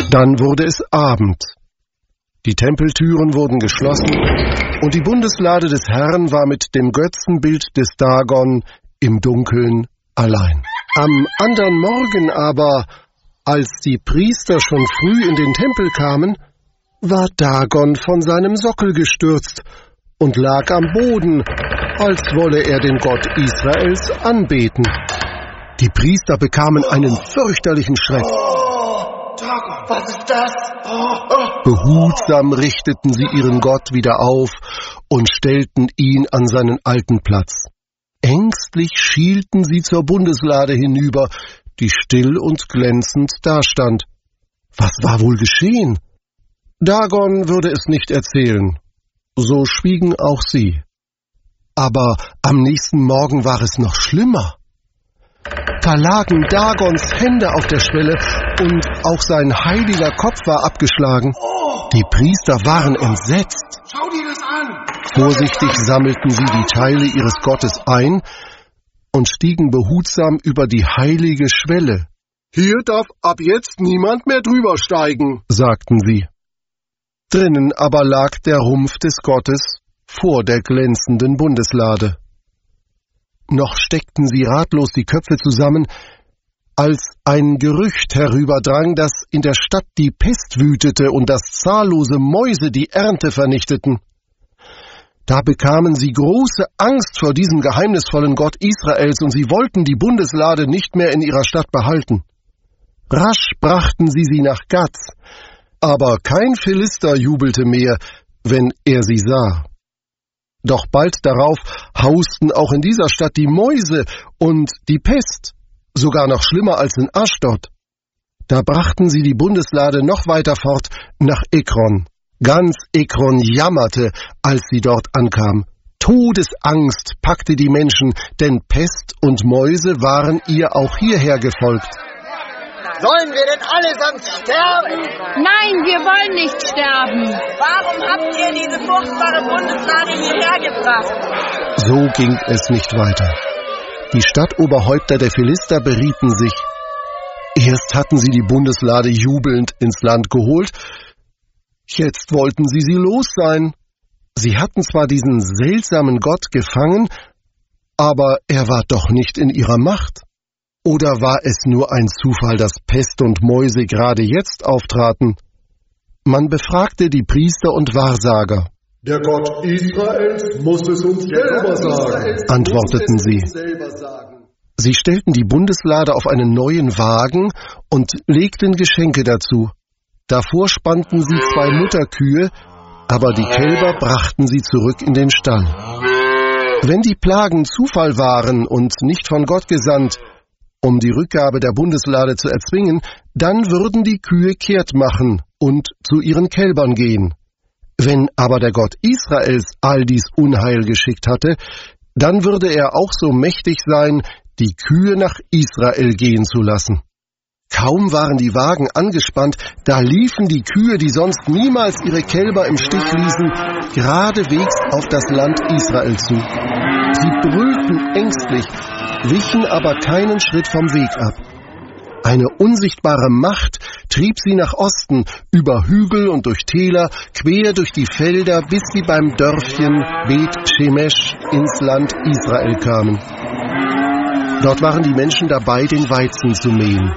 Dann wurde es Abend. Die Tempeltüren wurden geschlossen und die Bundeslade des Herrn war mit dem Götzenbild des Dagon im Dunkeln allein. Am andern Morgen aber, als die Priester schon früh in den Tempel kamen, war Dagon von seinem Sockel gestürzt und lag am Boden, als wolle er den Gott Israels anbeten. Die Priester bekamen einen fürchterlichen Schreck. Dagon, was ist das? Behutsam richteten sie ihren Gott wieder auf und stellten ihn an seinen alten Platz. Ängstlich schielten sie zur Bundeslade hinüber, die still und glänzend dastand. Was war wohl geschehen? Dagon würde es nicht erzählen. So schwiegen auch sie. Aber am nächsten Morgen war es noch schlimmer. Da lagen Dagons Hände auf der Schwelle und auch sein heiliger Kopf war abgeschlagen. Die Priester waren entsetzt. Schau dir das an! Vorsichtig sammelten sie die Teile ihres Gottes ein und stiegen behutsam über die heilige Schwelle. »Hier darf ab jetzt niemand mehr drüber steigen«, sagten sie. Drinnen aber lag der Rumpf des Gottes vor der glänzenden Bundeslade. Noch steckten sie ratlos die Köpfe zusammen, als ein Gerücht herüberdrang, dass in der Stadt die Pest wütete und dass zahllose Mäuse die Ernte vernichteten. Da bekamen sie große Angst vor diesem geheimnisvollen Gott Israels und sie wollten die Bundeslade nicht mehr in ihrer Stadt behalten. Rasch brachten sie nach Gat, aber kein Philister jubelte mehr, wenn er sie sah. Doch bald darauf hausten auch in dieser Stadt die Mäuse und die Pest, sogar noch schlimmer als in Aschdod. Da brachten sie die Bundeslade noch weiter fort nach Ekron. Ganz Ekron jammerte, als sie dort ankam. Todesangst packte die Menschen, denn Pest und Mäuse waren ihr auch hierher gefolgt. Sollen wir denn allesamt sterben? Nein, wir wollen nicht sterben. Warum habt ihr diese furchtbare Bundeslade hierher gebracht? So ging es nicht weiter. Die Stadtoberhäupter der Philister berieten sich. Erst hatten sie die Bundeslade jubelnd ins Land geholt, jetzt wollten sie los sein. Sie hatten zwar diesen seltsamen Gott gefangen, aber er war doch nicht in ihrer Macht. Oder war es nur ein Zufall, dass Pest und Mäuse gerade jetzt auftraten? Man befragte die Priester und Wahrsager. Der Gott Israels muss es uns selber sagen, antworteten sie. Sie stellten die Bundeslade auf einen neuen Wagen und legten Geschenke dazu. Davor spannten sie 2 Mutterkühe, aber die Kälber brachten sie zurück in den Stall. Wenn die Plagen Zufall waren und nicht von Gott gesandt, um die Rückgabe der Bundeslade zu erzwingen, dann würden die Kühe kehrt machen und zu ihren Kälbern gehen. Wenn aber der Gott Israels all dies Unheil geschickt hatte, dann würde er auch so mächtig sein, die Kühe nach Israel gehen zu lassen. Kaum waren die Wagen angespannt, da liefen die Kühe, die sonst niemals ihre Kälber im Stich ließen, geradewegs auf das Land Israel zu. Sie brüllten ängstlich, wichen aber keinen Schritt vom Weg ab. Eine unsichtbare Macht trieb sie nach Osten, über Hügel und durch Täler, quer durch die Felder, bis sie beim Dörfchen Bet-Shemesh ins Land Israel kamen. Dort waren die Menschen dabei, den Weizen zu mähen.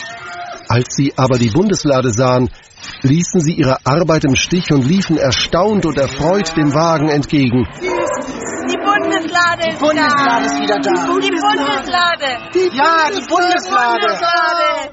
Als sie aber die Bundeslade sahen, ließen sie ihre Arbeit im Stich und liefen erstaunt und erfreut dem Wagen entgegen. Die Bundeslade ist wieder da. Die Bundeslade. Die Bundeslade.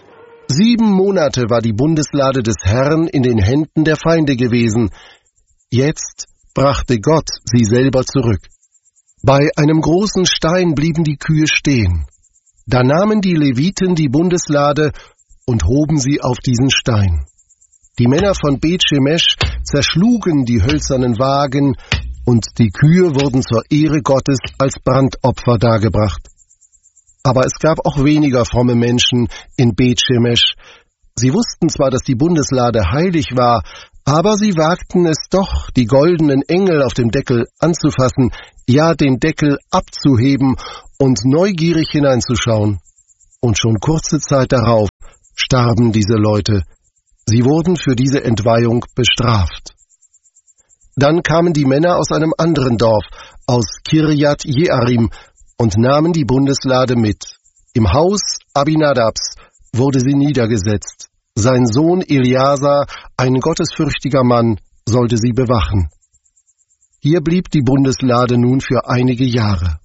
7 Monate war die Bundeslade des Herrn in den Händen der Feinde gewesen. Jetzt brachte Gott sie selber zurück. Bei einem großen Stein blieben die Kühe stehen. Da nahmen die Leviten die Bundeslade und hoben sie auf diesen Stein. Die Männer von Bet-Shemesh zerschlugen die hölzernen Wagen und die Kühe wurden zur Ehre Gottes als Brandopfer dargebracht. Aber es gab auch weniger fromme Menschen in Bet-Shemesh. Sie wussten zwar, dass die Bundeslade heilig war, aber sie wagten es doch, die goldenen Engel auf dem Deckel anzufassen, ja den Deckel abzuheben und neugierig hineinzuschauen. Und schon kurze Zeit darauf starben diese Leute. Sie wurden für diese Entweihung bestraft. Dann kamen die Männer aus einem anderen Dorf, aus Kirjat Jearim, und nahmen die Bundeslade mit. Im Haus Abinadabs wurde sie niedergesetzt. Sein Sohn Eleazar, ein gottesfürchtiger Mann, sollte sie bewachen. Hier blieb die Bundeslade nun für einige Jahre.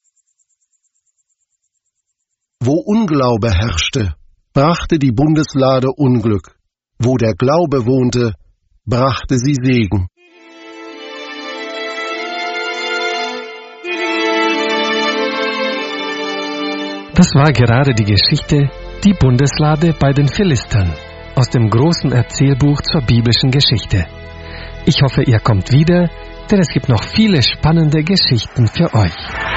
Wo Unglaube herrschte, brachte die Bundeslade Unglück. Wo der Glaube wohnte, brachte sie Segen. Das war gerade die Geschichte Die Bundeslade bei den Philistern aus dem großen Erzählbuch zur biblischen Geschichte. Ich hoffe, ihr kommt wieder, denn es gibt noch viele spannende Geschichten für euch.